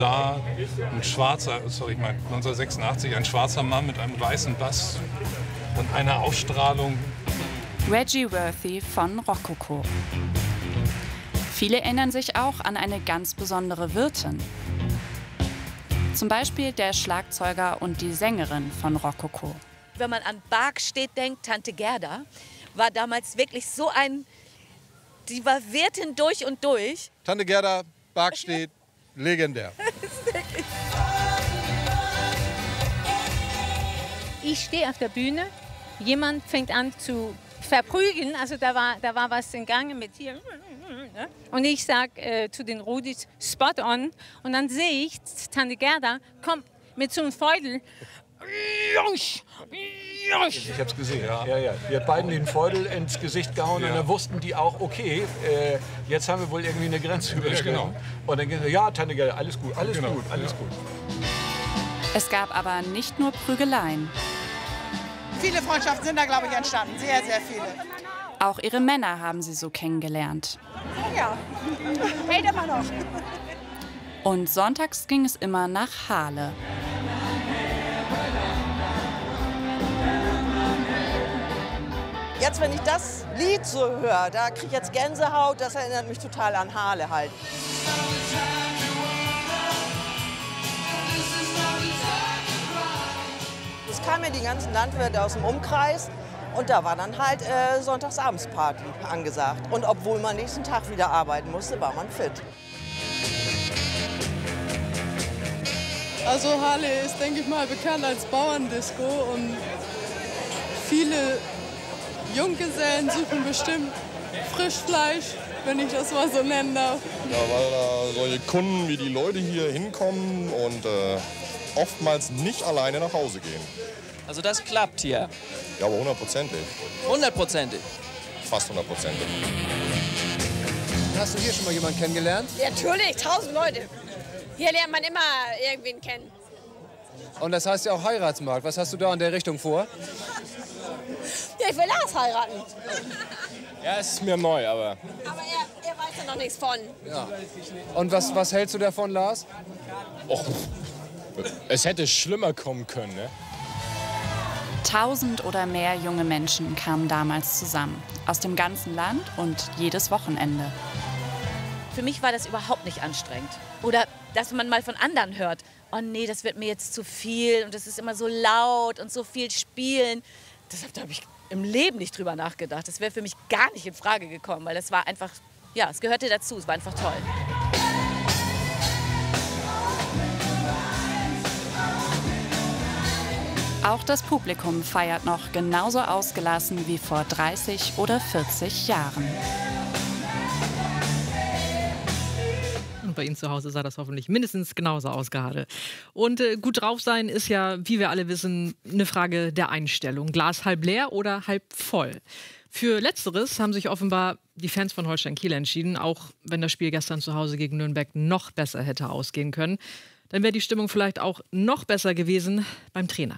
Da ein schwarzer, sorry, ich meine 1986, ein schwarzer Mann mit einem weißen Bass und einer Ausstrahlung. Reggie Worthy von Rokoko. Viele erinnern sich auch an eine ganz besondere Wirtin. Zum Beispiel der Schlagzeuger und die Sängerin von Rokoko. Wenn man an Barkstedt denkt, Tante Gerda war damals wirklich die war Wirtin durch und durch. Tante Gerda, Barkstedt, legendär. Ich stehe auf der Bühne, jemand fängt an zu verprügeln, also da war was in Gange mit hier. Und ich sage zu den Rudis, spot on. Und dann sehe ich, Tante Gerda kommt mit so einem Feudel. Ich hab's gesehen, ja. Wir hat beiden den Feudel ins Gesicht gehauen, und dann wussten die auch, okay, jetzt haben wir wohl irgendwie eine Grenze überschritten. Genau. Und dann gehen sie, ja, Tante Gerda, alles gut, alles gut, alles gut. Es gab aber nicht nur Prügeleien. Viele Freundschaften sind da, glaube ich, entstanden. Sehr, sehr viele. Auch ihre Männer haben sie so kennengelernt. Ja, hält immer noch. Und sonntags ging es immer nach Halle. Jetzt, wenn ich das Lied so höre, da kriege ich jetzt Gänsehaut, das erinnert mich total an Halle halt. Es kamen ja die ganzen Landwirte aus dem Umkreis und da war dann halt Sonntagsabendsparty angesagt. Und obwohl man nächsten Tag wieder arbeiten musste, war man fit. Also Halle ist, denke ich mal, bekannt als Bauerndisco und viele Junggesellen suchen bestimmt Frischfleisch, wenn ich das mal so nennen darf. Ja, weil da solche Kunden wie die Leute hier hinkommen und oftmals nicht alleine nach Hause gehen. Also das klappt hier? Ja, aber 100%ig. 100%ig? Fast 100%ig. Hast du hier schon mal jemanden kennengelernt? Ja, natürlich, 1000 Leute. Hier lernt man immer irgendwen kennen. Und das heißt ja auch Heiratsmarkt. Was hast du da in der Richtung vor? Ja, ich will Lars heiraten. Ja, es ist mir neu, aber... Aber er weiß ja noch nichts von. Ja. Und was hältst du davon, Lars? Och, es hätte schlimmer kommen können, ne? 1000 oder mehr junge Menschen kamen damals zusammen. Aus dem ganzen Land und jedes Wochenende. Für mich war das überhaupt nicht anstrengend. Oder dass man mal von anderen hört, oh nee, das wird mir jetzt zu viel und das ist immer so laut und so viel spielen. Da habe ich im Leben nicht drüber nachgedacht. Das wäre für mich gar nicht in Frage gekommen, weil das war einfach, ja, es gehörte dazu, es war einfach toll. Auch das Publikum feiert noch genauso ausgelassen wie vor 30 oder 40 Jahren. Und bei Ihnen zu Hause sah das hoffentlich mindestens genauso aus gerade. Und gut drauf sein ist ja, wie wir alle wissen, eine Frage der Einstellung. Glas halb leer oder halb voll? Für Letzteres haben sich offenbar die Fans von Holstein Kiel entschieden, auch wenn das Spiel gestern zu Hause gegen Nürnberg noch besser hätte ausgehen können. Dann wäre die Stimmung vielleicht auch noch besser gewesen beim Trainer.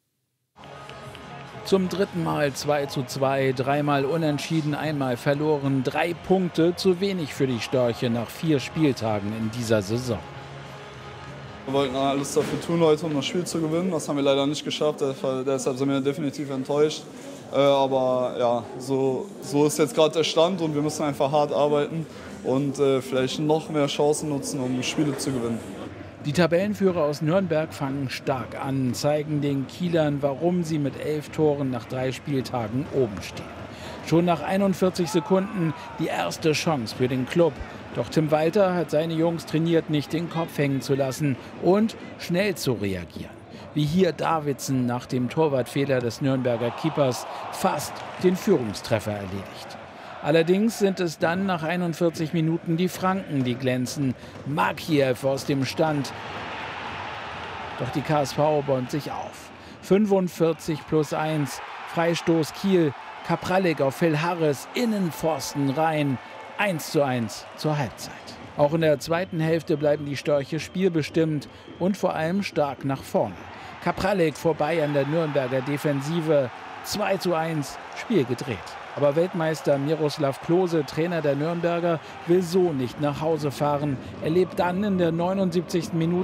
Zum dritten Mal 2:2, dreimal unentschieden, einmal verloren. 3 Punkte, zu wenig für die Störche nach 4 Spieltagen in dieser Saison. Wir wollten alles dafür tun heute, um das Spiel zu gewinnen. Das haben wir leider nicht geschafft, deshalb sind wir definitiv enttäuscht. Aber ja, so ist jetzt gerade der Stand und wir müssen einfach hart arbeiten und vielleicht noch mehr Chancen nutzen, um Spiele zu gewinnen. Die Tabellenführer aus Nürnberg fangen stark an, zeigen den Kielern, warum sie mit 11 Toren nach 3 Spieltagen oben stehen. Schon nach 41 Sekunden die erste Chance für den Klub. Doch Tim Walter hat seine Jungs trainiert, nicht den Kopf hängen zu lassen und schnell zu reagieren. Wie hier Davidsen nach dem Torwartfehler des Nürnberger Keepers fast den Führungstreffer erledigt. Allerdings sind es dann nach 41 Minuten die Franken, die glänzen. Makiew aus dem Stand. Doch die KSV bäumt sich auf. 45+1, Freistoß Kiel. Kaprallik auf Phil Harris, Innenpfosten rein. 1:1 zur Halbzeit. Auch in der zweiten Hälfte bleiben die Störche spielbestimmt und vor allem stark nach vorne. Kaprallik vorbei an der Nürnberger Defensive. 2:1, Spiel gedreht. Aber Weltmeister Miroslav Klose, Trainer der Nürnberger, will so nicht nach Hause fahren. Er lebt dann in der 79. Minute